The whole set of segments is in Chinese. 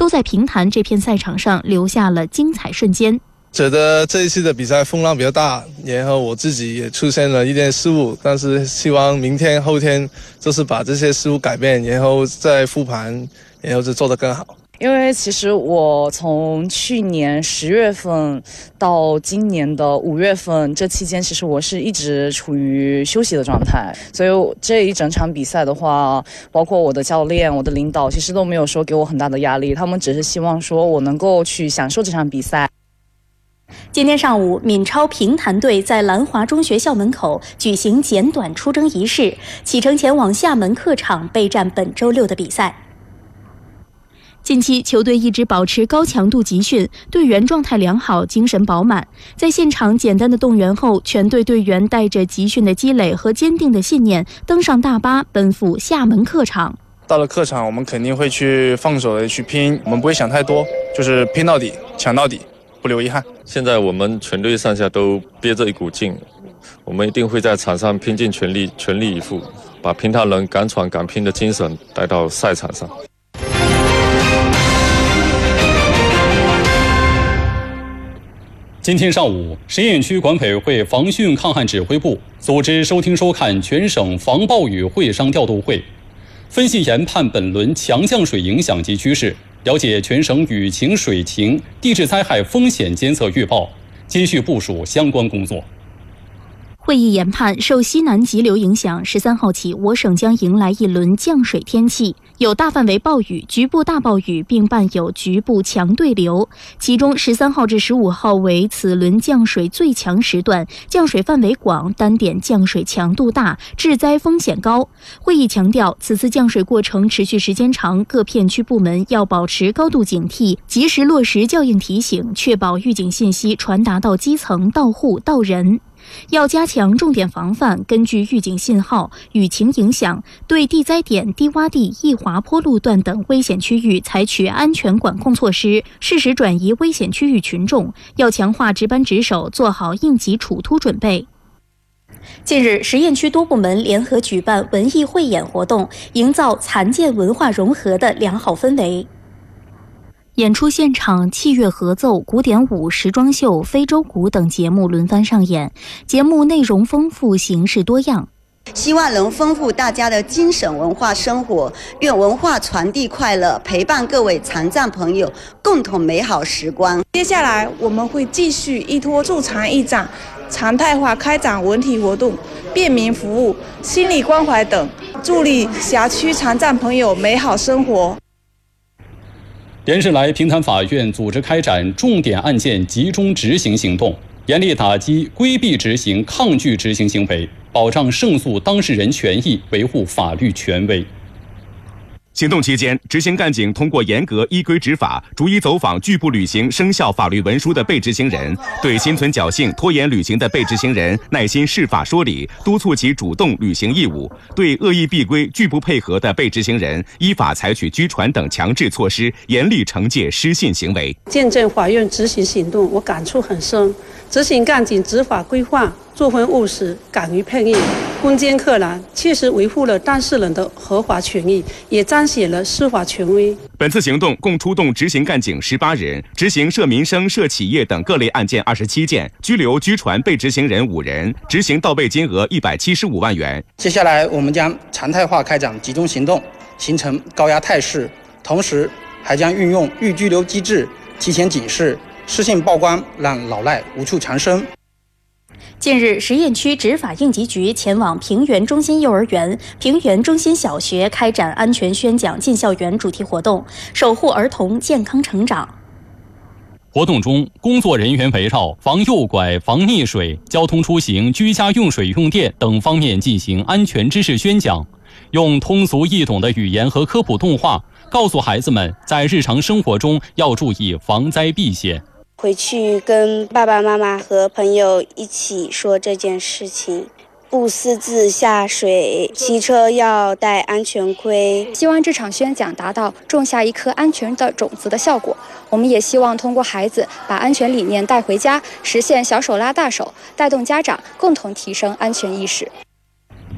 都在平潭这片赛场上留下了精彩瞬间。 觉得这一次的比赛风浪比较大，然后我自己也出现了一点失误，但是希望明天后天就是把这些失误改变，然后再复盘，然后就做得更好。 因为其实我从去年10月份到今年的5月份这期间，其实我是一直处于休息的状态，所以这一整场比赛的话，包括我的教练、我的领导，其实都没有说给我很大的压力，他们只是希望说我能够去享受这场比赛。 今天上午，闽超平潭队在兰华中学校门口举行简短出征仪式，启程前往厦门客场备战本周6的比赛。近期，球队一直保持高强度集训，队员状态良好，精神饱满。在现场简单的动员后，全队队员带着集训的积累和坚定的信念，登上大巴奔赴厦门客场。 到了客场，我们肯定会去放手的去拼，我们不会想太多，就是拼到底，抢到底，不留遗憾。 现在我们全队上下都憋着一股劲，我们一定会在场上拼尽全力，全力以赴，把平潭人敢闯敢拼的精神带到赛场上。 今天上午，实验区管委会防汛抗旱指挥部组织收听收看全省防暴雨会商调度会，分析研判本轮强降水影响及趋势，了解全省雨情、水情、地质灾害风险监测预报，继续部署相关工作。会议研判，受西南急流影响，13号起，我省将迎来一轮降水天气，有大范围暴雨、局部大暴雨，并伴有局部强对流。其中13号至15号为此轮降水最强时段，降水范围广，单点降水强度大，致灾风险高。会议强调，此次降水过程持续时间长，各片区部门要保持高度警惕，及时落实教应提醒，确保预警信息传达到基层、到户、到人。要加强重点防范，根据预警信号、雨情影响，对地灾点、低洼地、易滑坡路段等危险区域采取安全管控措施，适时转移危险区域群众。要强化值班值守，做好应急处突准备。近日，实验区多部门联合举办文艺汇演活动，营造残健文化融合的良好氛围。演出现场，器乐合奏、古典舞、时装秀、非洲鼓等节目轮番上演，节目内容丰富，形式多样。 希望能丰富大家的精神文化生活，愿文化传递快乐，陪伴各位残障朋友共同美好时光。 接下来我们会继续依托助残义展、常态化开展文体活动、便民服务、心理关怀等，助力辖区残障朋友美好生活。 连日来，平潭法院组织开展重点案件集中执行行动，严厉打击规避执行、抗拒执行行为，保障胜诉当事人权益，维护法律权威。 行动期间，执行干警通过严格依规执法，逐一走访拒不履行生效法律文书的被执行人，对心存侥幸、拖延履行的被执行人耐心释法说理，督促其主动履行义务；对恶意避规、拒不配合的被执行人，依法采取拘传等强制措施，严厉惩戒失信行为。 见证法院执行行动，我感触很深。执行干警执法规范，作风务实，敢于配合，攻坚克难，切实维护了当事人的合法权益，也彰显了司法权威。 本次行动共出动执行干警18人，执行涉民生、涉企业等各类案件27件，拘留拘传被执行人5人，执行盗备金额175万元。 接下来我们将常态化开展集中行动，形成高压态势，同时还将运用预拘留机制，提前警示失信曝光，让老赖无处藏身。 近日，实验区执法应急局前往平原中心幼儿园、平原中心小学开展安全宣讲进校园主题活动，守护儿童健康成长。 活动中，工作人员围绕防诱拐、防溺水、交通出行、居家用水用电等方面进行安全知识宣讲，用通俗易懂的语言和科普动画，告诉孩子们在日常生活中要注意防灾避险。 回去跟爸爸妈妈和朋友一起说这件事情，不私自下水，骑车要戴安全盔。 希望这场宣讲达到种下一颗安全的种子的效果。我们也希望通过孩子把安全理念带回家，实现小手拉大手，带动家长共同提升安全意识。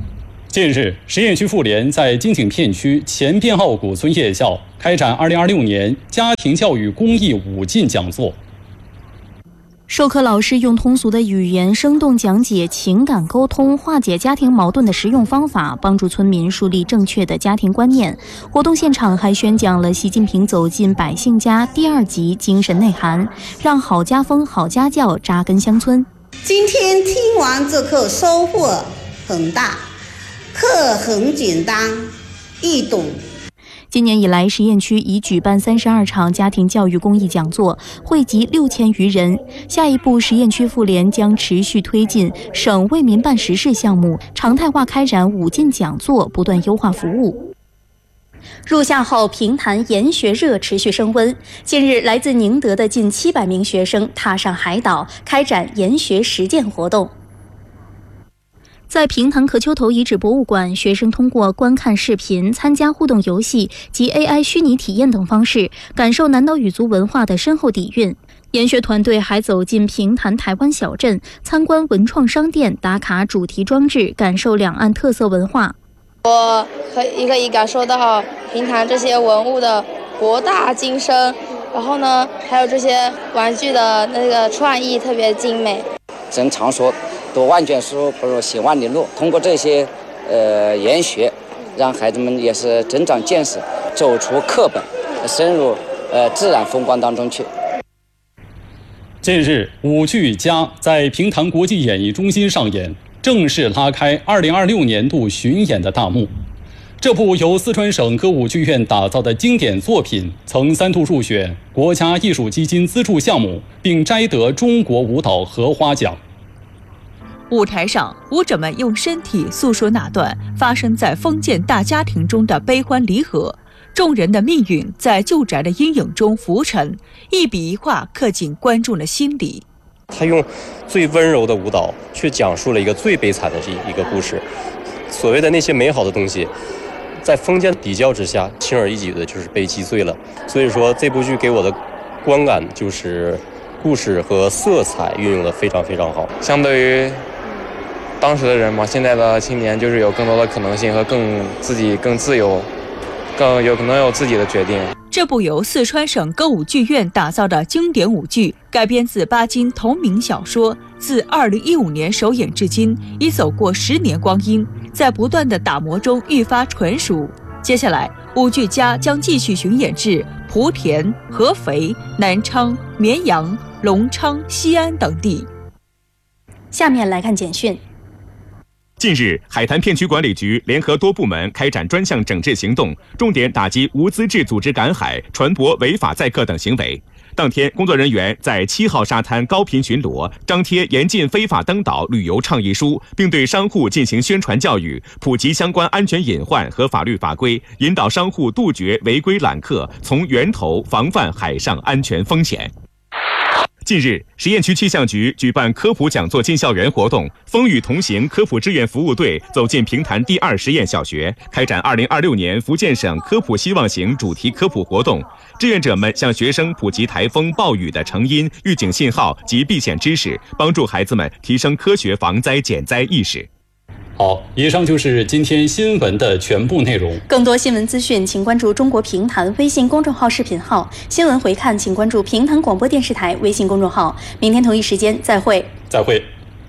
近日，实验区妇联在金井片区前编号古村夜校开展2026年家庭教育公益5进讲座。 授课老师用通俗的语言生动讲解情感沟通、化解家庭矛盾的实用方法，帮助村民树立正确的家庭观念。活动现场还宣讲了习近平走进百姓家第2集精神内涵，让好家风、好家教扎根乡村。 今天听完这课收获很大，课很简单易懂。 今年以来，实验区已举办32场家庭教育公益讲座，惠及6000余人。下一步，实验区妇联将持续推进省为民办实事项目，常态化开展5进讲座，不断优化服务。入夏后，平潭研学热持续升温。近日，来自宁德的近700名学生踏上海岛，开展研学实践活动。在平潭壳丘头遗址博物馆，学生通过观看视频、参加互动游戏及 AI 虚拟体验等方式，感受南岛语族文化的深厚底蕴。研学团队还走进平潭台湾小镇，参观文创商店，打卡主题装置，感受两岸特色文化。 我可以感受到平潭这些文物的博大精深，然后呢，还有这些玩具的那个创意特别精美。 真常说读万卷书不如行万里路，通过这些研学，让孩子们也是增长见识，走出课本，深入自然风光当中去。 近日，舞剧《家》在平潭国际演艺中心上演，正式拉开2026年度巡演的大幕。这部由四川省歌舞剧院打造的经典作品，曾3度入选国家艺术基金资助项目，并摘得中国舞蹈荷花奖。 舞台上，舞者们用身体诉说那段发生在封建大家庭中的悲欢离合，众人的命运在旧宅的阴影中浮沉，一笔一画刻进观众的心里。 他用最温柔的舞蹈，去讲述了一个最悲惨的一个故事。所谓的那些美好的东西，在封建比较之下，轻而易举的就是被击碎了。所以说，这部剧给我的观感就是故事和色彩运用的非常非常好。 相对于当时的人嘛，现在的青年就是有更多的可能性和自己更自由，更有可能有自己的决定。 这部由四川省歌舞剧院打造的经典舞剧，改编自巴金同名小说，自2015年首演至今，已走过10年光阴，在不断的打磨中愈发纯熟。接下来，舞剧家将继续巡演至莆田、合肥、南昌、绵阳、隆昌、西安等地。 下面来看简讯。 近日，海滩片区管理局联合多部门开展专项整治行动，重点打击无资质组织赶海、船舶违法载客等行为。当天，工作人员在7号沙滩高频巡逻，张贴严禁非法登岛旅游倡议书，并对商户进行宣传教育，普及相关安全隐患和法律法规，引导商户杜绝违规揽客，从源头防范海上安全风险。近日，实验区气象局举办科普讲座进校园活动，风雨同行科普志愿服务队走进平潭第2实验小学，开展2026年福建省科普希望行主题科普活动。志愿者们向学生普及台风、暴雨的成因、预警信号及避险知识，帮助孩子们提升科学防灾减灾意识。 好，以上就是今天新闻的全部内容。 更多新闻资讯，请关注中国评弹微信公众号视频号。新闻回看，请关注评弹广播电视台微信公众号。明天同一时间再会。 再会。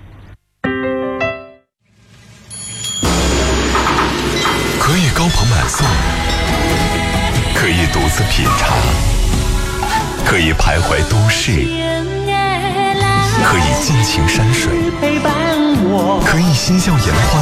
可以高朋满送，可以独自品茶，可以徘徊都市，可以尽情山水，可以嬉笑颜欢。